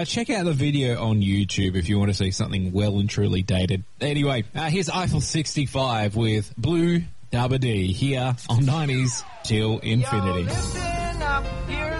Check out the video on YouTube if you want to see something well and truly dated. Anyway, here's Eiffel 65 with Blue Dabba Dee here on 90s Till Infinity. Yo, listen up, here's